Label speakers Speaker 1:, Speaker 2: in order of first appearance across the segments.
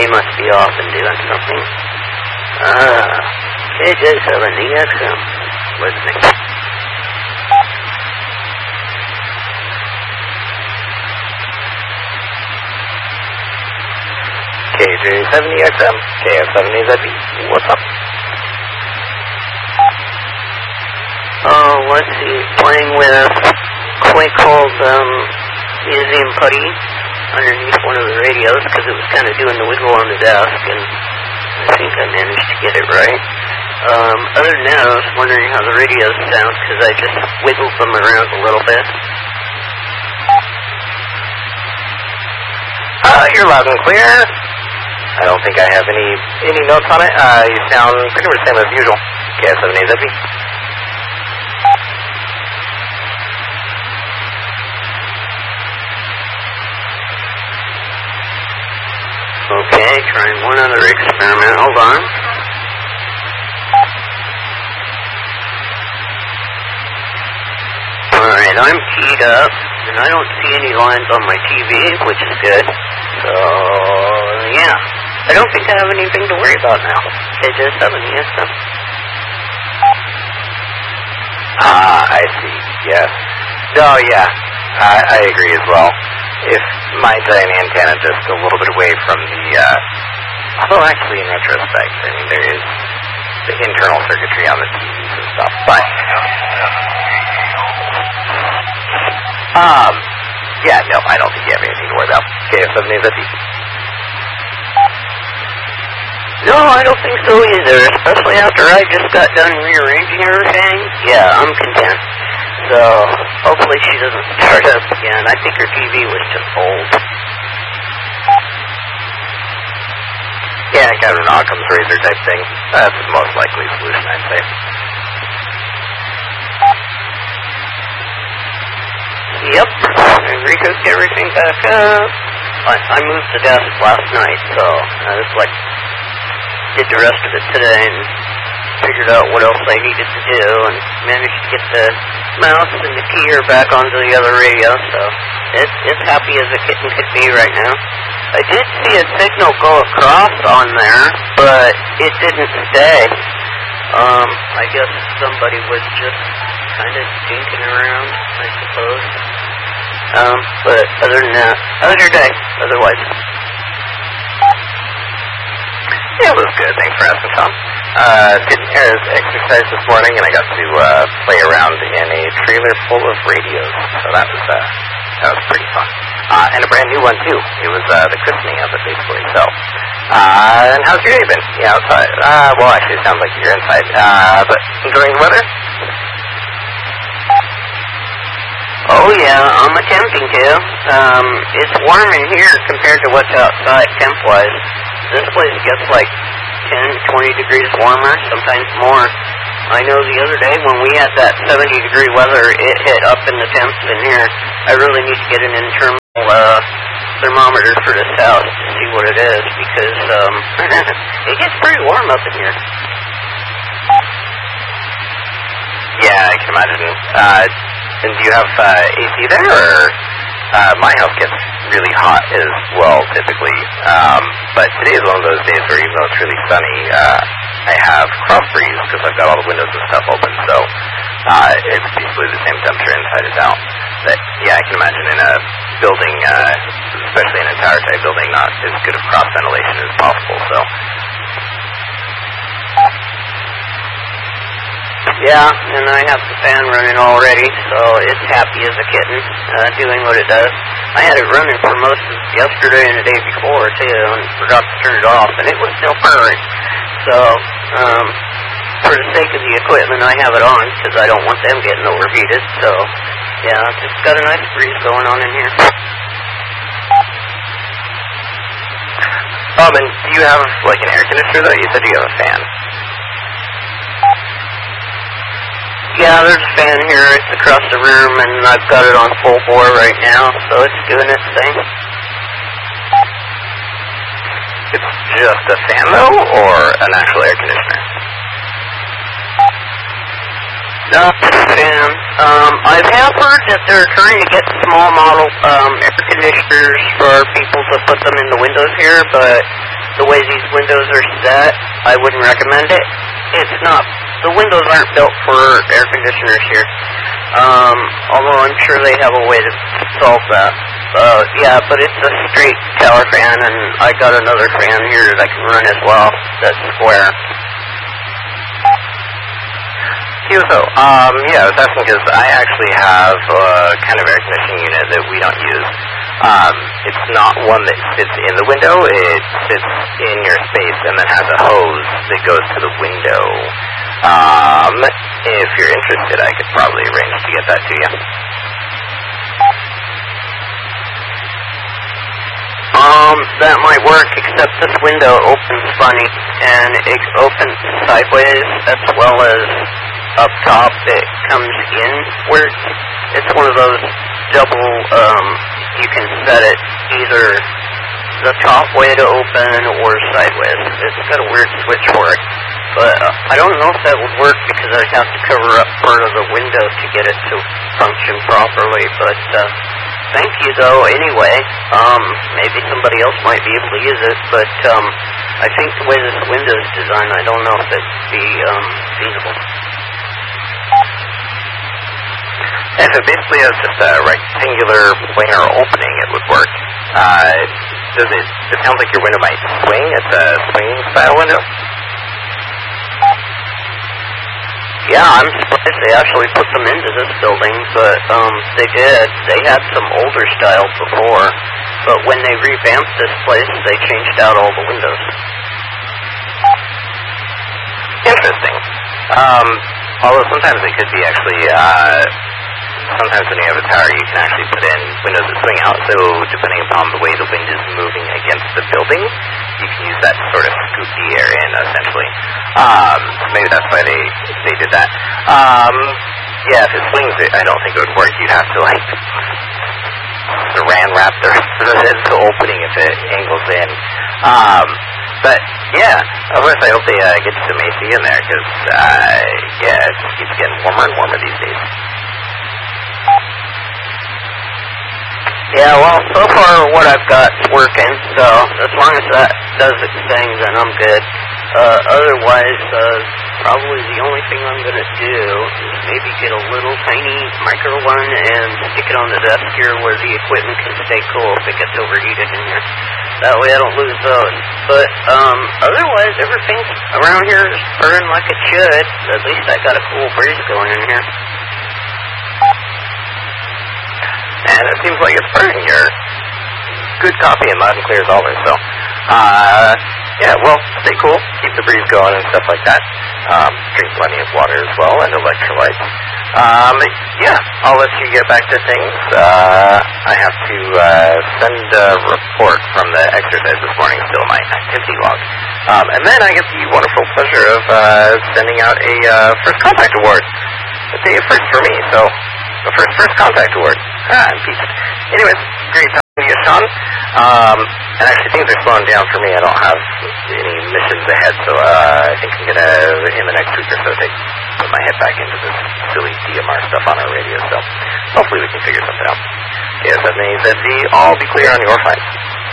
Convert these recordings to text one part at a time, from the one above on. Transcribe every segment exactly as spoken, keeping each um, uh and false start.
Speaker 1: He must be off and doing something. Ah, K J seven E X M. Listening.
Speaker 2: K J seven E X M, K F seven A Z B, what's up?
Speaker 1: Oh, let's see, playing with a Quake called um, Museum Putty underneath one of the radios because it was kind of doing the wiggle on the desk, and I think I managed to get it right. Um, other than that, I was wondering how the radios sound because I just wiggled them around a little bit.
Speaker 2: Uh, you're loud and clear. I don't think I have any any notes on it. Uh, you sound pretty much the same as usual. K F seven A Z B.
Speaker 1: Okay, trying one other experiment. Hold on. Alright, I'm keyed up, and I don't see any lines on my T V, which is good. So, yeah. I don't think I have anything to worry about now. K J seven, yes, sir.
Speaker 2: Ah, I see. Yes. No, yeah. I, I agree as well. If my giant antenna just a little bit away from the, uh, although actually in retrospect, I mean, there is the internal circuitry on the T Vs and stuff, but, um, yeah, no, I don't think you have anything to worry about. K F seven A Z B.
Speaker 1: No, I don't think so either, especially after I just got done rearranging everything. Yeah, I'm content. So, hopefully she doesn't start up again. I think her T V was just old.
Speaker 2: Yeah, kind of an Occam's razor type thing. That's the most likely solution, I'd say.
Speaker 1: Yep, I recooked everything back up. I, I moved the desk last night, so I just like did the rest of it today and figured out what else I needed to do and managed to get the mouse and the keyer back onto the other radio, so it's, it's happy as a kitten could be right now. I did see a signal go across on there, but it didn't stay. Um, I guess somebody was just kind of dinking around, I suppose. Um, but other than that, other day, otherwise.
Speaker 2: Yeah, it was good. Thanks for asking, Tom. Uh, did Air's exercise this morning, and I got to uh, play around in a trailer full of radios. So that was uh, that was pretty fun. Uh, and a brand new one too. It was uh, the christening of it, basically. So, uh, and how's your day been? Yeah, outside. Uh, well, actually, it sounds like you're inside. Uh, but enjoying the weather?
Speaker 1: Oh yeah, I'm attempting to. Um, it's warm in here compared to what's outside temp-wise. This place gets like ten, twenty degrees warmer, sometimes more. I know the other day when we had that seventy degree weather, it hit up in the temps in here. I really need to get an internal uh, thermometer for this house to see what it is, because um, it gets pretty warm up in here.
Speaker 2: Yeah, I can imagine. Uh, and do you have uh, A C there, or uh, my house gets really hot as well, typically. Um, but today is one of those days where even though it's really sunny, uh, I have cross breeze because I've got all the windows and stuff open, so uh, it's basically the same temperature inside as out. But yeah, I can imagine in a building, uh, especially in a tower type building, not as good of cross ventilation as possible. So
Speaker 1: yeah, and I have the fan running already, so it's happy as a kitten, uh, doing what it does. I had it running for most of yesterday and the day before, too, and forgot to turn it off, and it was still purring. So, um, for the sake of the equipment, I have it on, because I don't want them getting overheated, so, yeah, just got a nice breeze going on in here.
Speaker 2: Um, and do you have, like, an air conditioner, though? You said you have a fan.
Speaker 1: Yeah, there's a fan here. It's across the room, and I've got it on full bore right now, so it's doing its thing.
Speaker 2: It's just a fan, though, or an actual air conditioner?
Speaker 1: No, it's a fan. Um, I have heard that they're trying to get small model um, air conditioners for people to put them in the windows here, but the way these windows are set, I wouldn't recommend it. It's not, the windows aren't built for air conditioners here. Um, although I'm sure they have a way to solve that. Uh, yeah, but it's a straight tower fan, and I got another fan here that I can run as well, that's square.
Speaker 2: So, um, yeah, I was asking because I actually have a kind of air conditioning unit that we don't use. Um, it's not one that sits in the window, it sits in your space and then has a hose that goes to the window. Um, if you're interested, I could probably arrange to get that to you.
Speaker 1: Um, that might work, except this window opens funny, and it opens sideways as well as up top. It comes inwards. It's one of those double, um, you can set it either the top way to open or sideways. It's got a weird switch for it. But uh, I don't know if that would work because I'd have to cover up part of the window to get it to function properly. But uh, thank you, though, anyway. Um, maybe somebody else might be able to use it. But um, I think the way this window is designed, I don't know if it would be um, feasible.
Speaker 2: If it basically has just a rectangular planar opening, it would work. Uh, does it, it sounds like your window might swing. It's a swinging style window.
Speaker 1: Yeah, I'm surprised they actually put them into this building, but um, they did. They had some older styles before, but when they revamped this place, they changed out all the windows.
Speaker 2: Interesting. Um, although sometimes it could be actually, uh, sometimes when you have a tower, you can actually put in windows that swing out, so depending upon the way the wind is moving against the building, you can use that to sort of scoop the air in, essentially. Um, so maybe that's why they, they did that. Um, yeah, if it swings, it, I don't think it would work. You'd have to, like, saran wrap the rest of it into opening if it angles in. Um, but, yeah, of course, I hope they uh, get some A C in there, because, uh, yeah, it just keeps getting warmer and warmer these days.
Speaker 1: Yeah, well, so far what I've got's working, so as long as that does its thing, then I'm good. Uh, otherwise, uh, probably the only thing I'm going to do is maybe get a little tiny micro one and stick it on the desk here where the equipment can stay cool if it gets overheated in here. That way I don't lose those. But, um, otherwise everything around here is burning like it should. At least I got a cool breeze going in here.
Speaker 2: And it seems like it's burning your good coffee and loud and clear as always. So, uh, yeah, well, stay cool, keep the breeze going and stuff like that. Um, drink plenty of water as well and electrolytes. Um, yeah, I'll let you get back to things. Uh, I have to uh, send a report from the exercise this morning, still my activity log. Um, and then I get the wonderful pleasure of uh, sending out a uh, First Contact Award. It's a first for me, so the first First Contact Award. Ah, I'm peached. Anyways, great talking to you, Sean. Um, and actually things are slowing down for me. I don't have any missions ahead, so uh, I think I'm going to, in the next week or so, take put my head back into this silly D M R stuff on our radio, so hopefully we can figure something out. K S seven A Z Z, all be clear on your flight.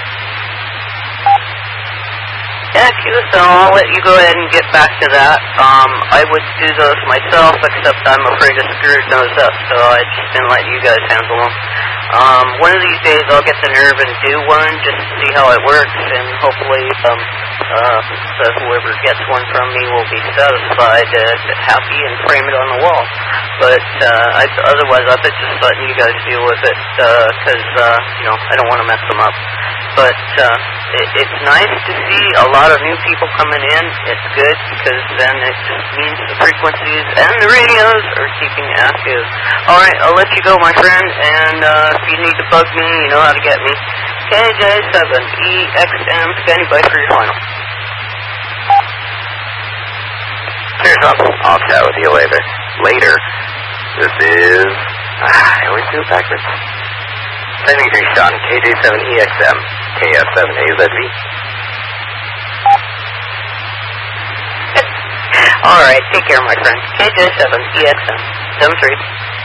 Speaker 1: Yeah, Q, so I'll let you go ahead and get back to that. Um, I would do those myself, except I'm afraid to screw those up, so I just been letting you guys handle them. Um, one of these days I'll get the nerve and do one, just to see how it works, and hopefully, um, uh, so whoever gets one from me will be satisfied, uh, happy, and frame it on the wall. But, uh, I, otherwise I've been just letting you guys deal with it, uh, cause, uh, you know, I don't want to mess them up. But, uh, it, it's nice to see a lot of new people coming in. It's good, because then it just means the frequencies and the radios are keeping active. Alright, I'll let you go, my friend, and, uh, if you need to bug me, you know how to get me. K J seven E X M, standing by for your final.
Speaker 2: Cheers, up. I'll chat with you later. Later. This is... Ah, I always do it backwards. seventy-three Sean, K J seven E X M, K S seven A Z V.
Speaker 1: Alright, take care, my friend. K J seven E X M, seven three.